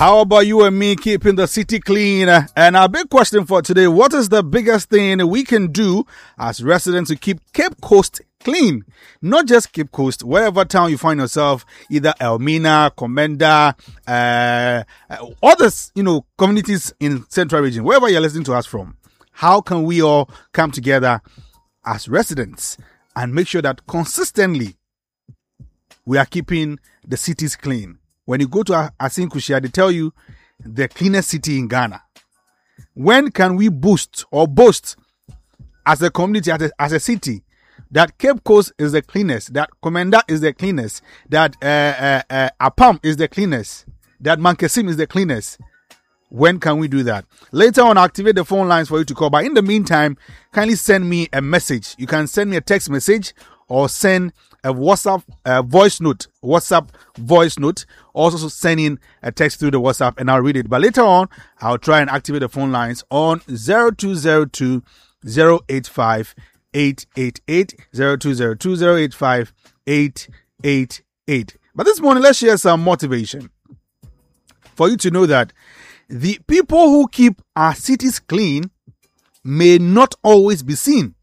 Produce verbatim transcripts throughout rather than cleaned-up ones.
How about you and me keeping the city clean? And our big question for today, what is the biggest thing we can do as residents to keep Cape Coast clean? Not just Cape Coast, wherever town you find yourself, either Elmina, Komenda, uh, others, you know, communities in Central Region, wherever you're listening to us from. How can we all come together as residents and make sure that consistently we are keeping the cities clean? When you go to Asinkushia, they tell you the cleanest city in Ghana. When can we boost or boast as a community, as a, as a city, that Cape Coast is the cleanest, that Komenda is the cleanest, that uh, uh, uh, Apam is the cleanest, that Mankesim is the cleanest? When can we do that? Later on, I'll activate the phone lines for you to call. But in the meantime, kindly send me a message. You can send me a text message or send a WhatsApp uh, voice note. WhatsApp voice note. Also send in a text through the WhatsApp and I'll read it. But later on, I'll try and activate the phone lines on zero two zero two, zero eight five, eight eight eight, zero two zero two, zero eight five, eight eight eight. But this morning, let's share some motivation for you to know that the people who keep our cities clean may not always be seen,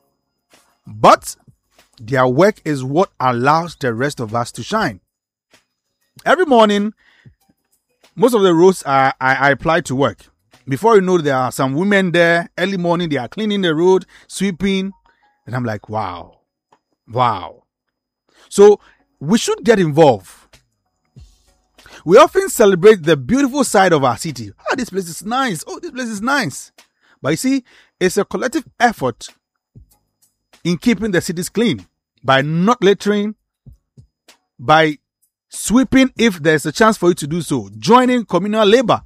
but their work is what allows the rest of us to shine. Every morning, most of the roads are, I, I apply to work. Before you know, there are some women there. Early morning, they are cleaning the road, sweeping. And I'm like, wow, wow. So we should get involved. We often celebrate the beautiful side of our city. Oh, this place is nice. Oh, this place is nice. But you see, it's a collective effort in keeping the cities clean by not littering, by sweeping if there's a chance for you to do so, joining communal labor.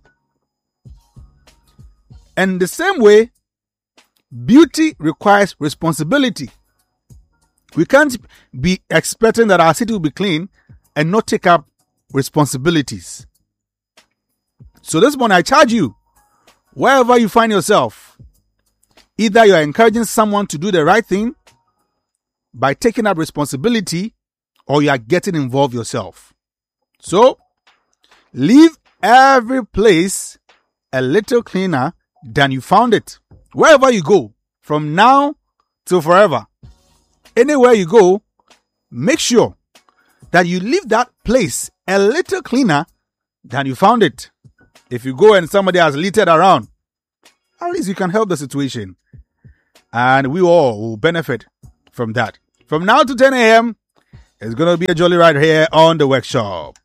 And the same way, beauty requires responsibility. We can't be expecting that our city will be clean and not take up responsibilities. So this morning I charge you, wherever you find yourself, either you are encouraging someone to do the right thing by taking up responsibility, or you are getting involved yourself. So leave every place a little cleaner than you found it. Wherever you go, from now till forever, anywhere you go, make sure that you leave that place a little cleaner than you found it. If you go and somebody has littered around, at least you can help the situation. And we all will benefit from that. From now to ten a.m., it's going to be a jolly ride here on The Workshop.